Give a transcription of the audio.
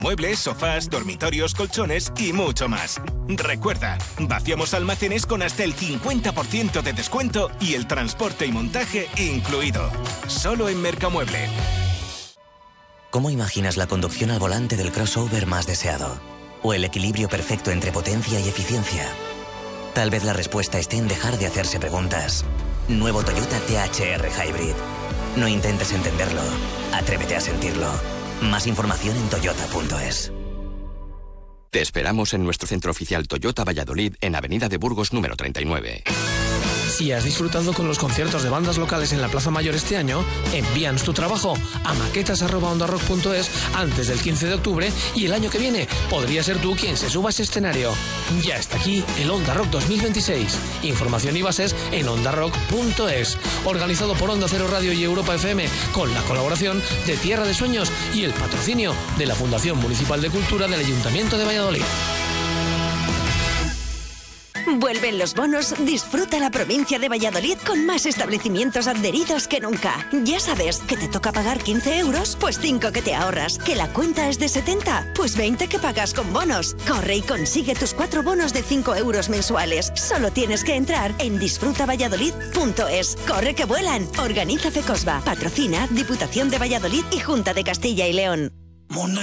Muebles, sofás, dormitorios, colchones y mucho más. Recuerda, vaciamos almacenes con hasta el 50% de descuento y el transporte y montaje incluido. Solo en Mercamueble. ¿Cómo imaginas la conducción al volante del crossover más deseado? ¿O el equilibrio perfecto entre potencia y eficiencia? Tal vez la respuesta esté en dejar de hacerse preguntas. Nuevo Toyota THR Hybrid. No intentes entenderlo. Atrévete a sentirlo. Más información en toyota.es. Te esperamos en nuestro centro oficial Toyota Valladolid en Avenida de Burgos número 39. Si has disfrutado con los conciertos de bandas locales en la Plaza Mayor este año, envíanos tu trabajo a maquetas@ondarrock.es antes del 15 de octubre y el año que viene podría ser tú quien se suba a ese escenario. Ya está aquí el Onda Rock 2026. Información y bases en ondarrock.es. Organizado por Onda Cero Radio y Europa FM con la colaboración de Tierra de Sueños y el patrocinio de la Fundación Municipal de Cultura del Ayuntamiento de Valladolid. Vuelven los bonos, disfruta la provincia de Valladolid con más establecimientos adheridos que nunca. Ya sabes, que te toca pagar 15 euros, pues 5 que te ahorras. Que la cuenta es de 70, pues 20 que pagas con bonos. Corre y consigue tus 4 bonos de 5 euros mensuales. Solo tienes que entrar en disfrutavalladolid.es. Corre que vuelan. Organiza FECOSBA. Patrocina Diputación de Valladolid y Junta de Castilla y León.